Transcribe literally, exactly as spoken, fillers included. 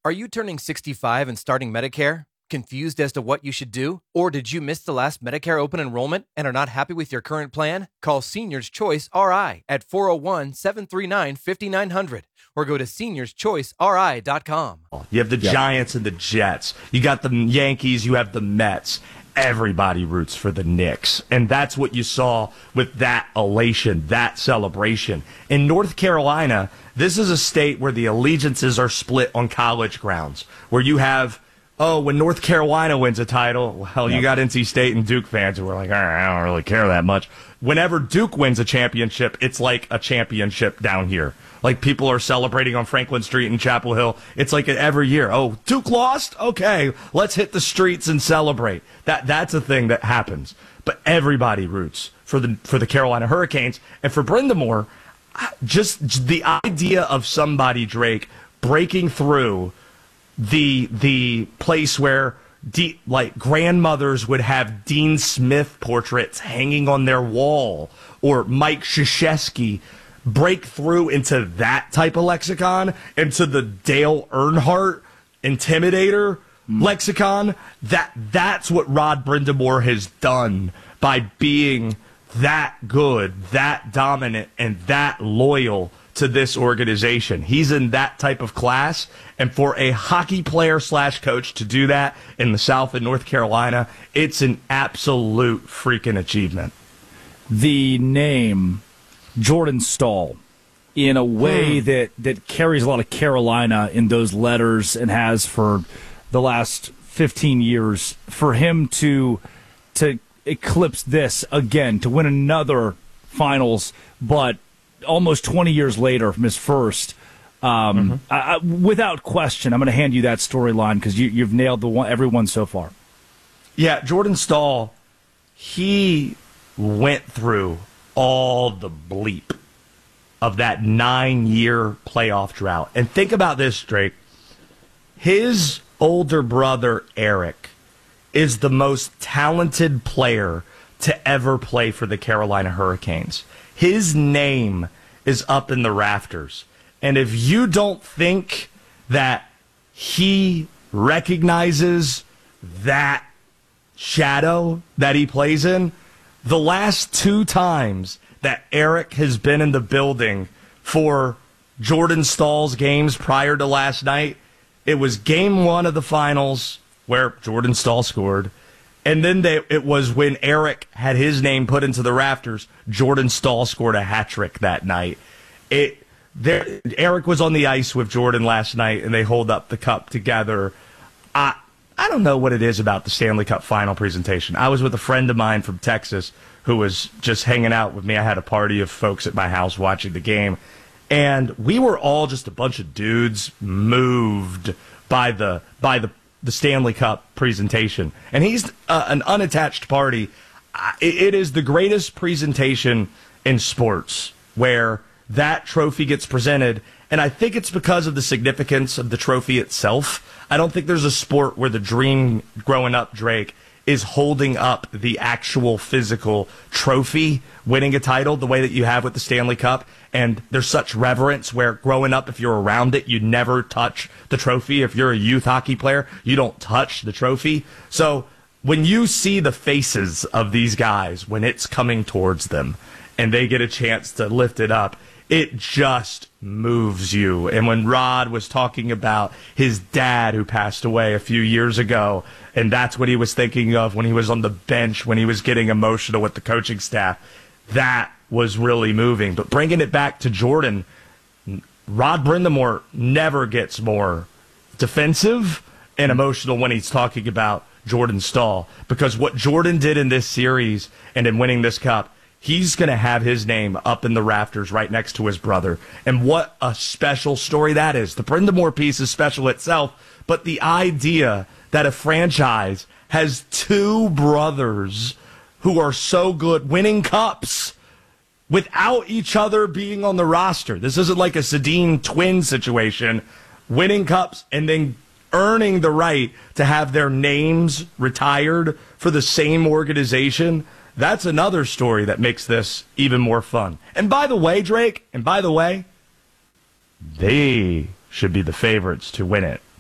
Are you turning sixty-five and starting Medicare? Confused as to what you should do? Or did you miss the last Medicare open enrollment and are not happy with your current plan? Call Seniors Choice R I at four oh one, seven three nine, five nine zero zero or go to seniors choice r i dot com. You have the Yep. Giants and the Jets. You got the Yankees. You have the Mets. Everybody roots for the Knicks. And that's what you saw with that elation, that celebration. In North Carolina, this is a state where the allegiances are split on college grounds, where you have, oh, when North Carolina wins a title, well, you Yep. got N C State and Duke fans who are like, "All right, I don't really care that much." Whenever Duke wins a championship, it's like a championship down here. Like, people are celebrating on Franklin Street in Chapel Hill. It's like every year. Oh, Duke lost? Okay, let's hit the streets and celebrate. That That's a thing that happens. But everybody roots for the for the Carolina Hurricanes. And for Brind'Amour, just the idea of somebody, Drake, breaking through the the place where De, like grandmothers would have Dean Smith portraits hanging on their wall, or Mike Krzyzewski, break through into that type of lexicon, into the Dale Earnhardt Intimidator mm. lexicon. That that's what Rod Brind'Amour has done by being that good, that dominant, and that loyal to this organization. He's in that type of class, and for a hockey player slash coach to do that in the South and North Carolina, it's an absolute freaking achievement. The name Jordan Staal, in a way Hmm. that, that carries a lot of Carolina in those letters and has for the last fifteen years, for him to to eclipse this again, to win another finals, but almost twenty years later from his first, um, Mm-hmm. I, I, without question, I'm going to hand you that storyline because you, you've nailed the one, every one so far. Yeah, Jordan Staal, he went through all the bleep of that nine-year playoff drought. And think about this, Drake. His older brother, Eric, is the most talented player to ever play for the Carolina Hurricanes. His name is up in the rafters. And if you don't think that he recognizes that shadow that he plays in, the last two times that Eric has been in the building for Jordan Staal's games prior to last night, it was game one of the finals where Jordan Staal scored. And then they, it was when Eric had his name put into the rafters, Jordan Staal scored a hat trick that night. It there, Eric was on the ice with Jordan last night, and they hold up the cup together. I I don't know what it is about the Stanley Cup final presentation. I was with a friend of mine from Texas who was just hanging out with me. I had a party of folks at my house watching the game, and we were all just a bunch of dudes moved by the by the the Stanley Cup presentation. And he's uh, an unattached party. Uh, it, it is the greatest presentation in sports where that trophy gets presented. And I think it's because of the significance of the trophy itself. I don't think there's a sport where the dream growing up, Drake, is holding up the actual physical trophy, winning a title the way that you have with the Stanley Cup. And there's such reverence where growing up, if you're around it, you never touch the trophy. If you're a youth hockey player, you don't touch the trophy. So when you see the faces of these guys, when it's coming towards them and they get a chance to lift it up, it just moves you. And when Rod was talking about his dad who passed away a few years ago, and that's what he was thinking of when he was on the bench, when he was getting emotional with the coaching staff, that was really moving. But bringing it back to Jordan, Rod Brind'Amour never gets more defensive and emotional when he's talking about Jordan Staal, because what Jordan did in this series and in winning this cup, he's going to have his name up in the rafters right next to his brother. And what a special story that is. The Brind'Amour piece is special itself, but the idea that a franchise has two brothers who are so good winning cups without each other being on the roster. This isn't like a Sedin twin situation, winning cups and then earning the right to have their names retired for the same organization. That's another story that makes this even more fun. And by the way, Drake, and by the way, they should be the favorites to win it.